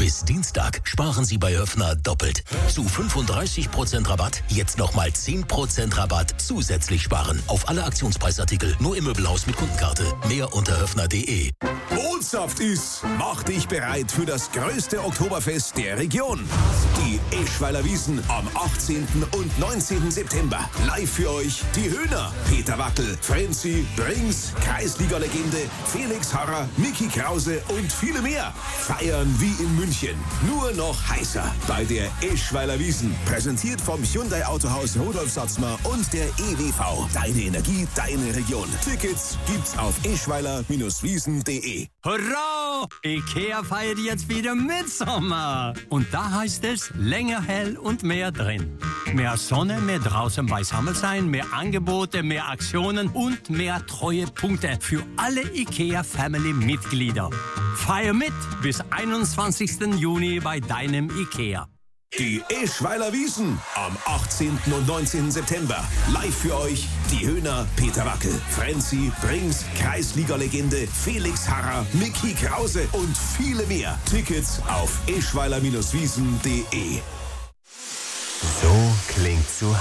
Bis Dienstag sparen Sie bei Höffner doppelt. Zu 35% Rabatt jetzt nochmal 10% Rabatt zusätzlich sparen. Auf alle Aktionspreisartikel, nur im Möbelhaus mit Kundenkarte. Mehr unter höffner.de. Mondsaft ist, mach dich bereit für das größte Oktoberfest der Region. Die Eschweiler Wiesn am 18. und 19. September. Live für euch die Höhner, Peter Wackel, Frenzy, Brings, Kreisliga-Legende, Felix Harrer, Micky Krause und viele mehr. Feiern wie in München. Nur noch heißer bei der Eschweiler Wiesn. Präsentiert vom Hyundai Autohaus Rudolf Satzmer und der EWV. Deine Energie, deine Region. Tickets gibt's auf eschweiler-wiesn.de. Hurra! IKEA feiert jetzt wieder Mitsommer. Und da heißt es länger hell und mehr drin. Mehr Sonne, mehr draußen beisammen sein, mehr Angebote, mehr Aktionen und mehr Treuepunkte für alle IKEA-Family-Mitglieder. Feier mit bis 21. Juni bei deinem IKEA. Die Eschweiler Wiesn am 18. und 19. September. Live für euch die Höhner, Peter Wackel, Frenzy, Brings, Kreisliga-Legende, Felix Harrer, Micky Krause und viele mehr. Tickets auf eschweiler-wiesn.de. So klingt zu